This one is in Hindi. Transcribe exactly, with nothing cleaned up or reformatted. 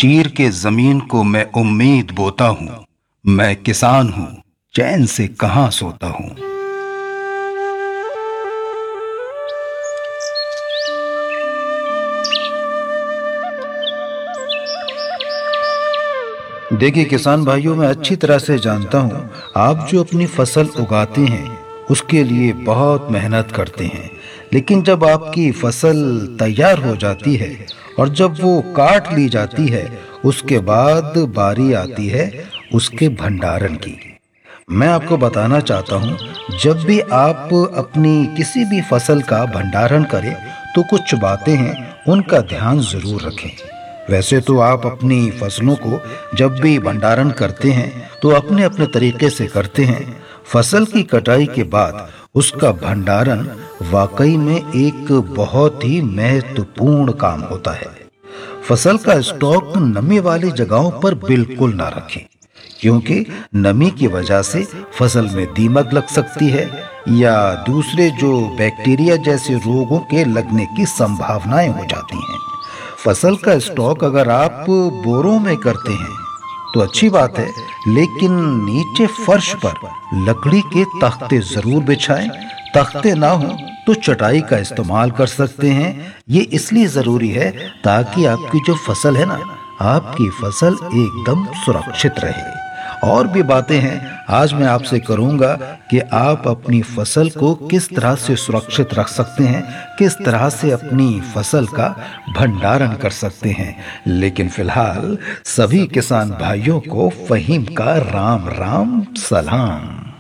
चीर के जमीन को मैं उम्मीद बोता हूँ। मैं किसान हूँ, चैन से कहाँ सोता हूँ। देखिए किसान भाइयों, मैं अच्छी तरह से जानता हूँ आप जो अपनी फसल उगाते हैं उसके लिए बहुत मेहनत करते हैं। लेकिन जब आपकी फसल तैयार हो जाती है और जब वो काट ली जाती है, उसके बाद बारी आती है उसके भंडारण की। मैं आपको बताना चाहता हूँ, जब भी आप अपनी किसी भी फसल का भंडारण करें तो कुछ बातें हैं उनका ध्यान जरूर रखें। वैसे तो आप अपनी फसलों को जब भी भंडारण करते हैं तो अपने अपने तरीके से करते हैं। फसल की कटाई के बाद उसका भंडारण वाकई में एक बहुत ही महत्वपूर्ण काम होता है। फसल का स्टॉक नमी वाली जगहों पर बिल्कुल ना रखें, क्योंकि नमी की वजह से फसल में दीमक लग सकती है या दूसरे जो बैक्टीरिया जैसे रोगों के लगने की संभावनाएं हो जाती हैं। फसल का स्टॉक अगर आप बोरों में करते हैं तो अच्छी बात है, लेकिन नीचे फर्श पर लकड़ी के तख्ते जरूर बिछाएं। तख्ते ना हो तो चटाई का इस्तेमाल कर सकते हैं। ये इसलिए जरूरी है ताकि आपकी जो फसल है ना, आपकी फसल एकदम सुरक्षित रहे। और भी बातें हैं आज मैं आपसे करूंगा कि आप अपनी फसल को किस तरह से सुरक्षित रख सकते हैं, किस तरह से अपनी फसल का भंडारण कर सकते हैं। लेकिन फिलहाल सभी किसान भाइयों को फहीम का राम राम सलाम।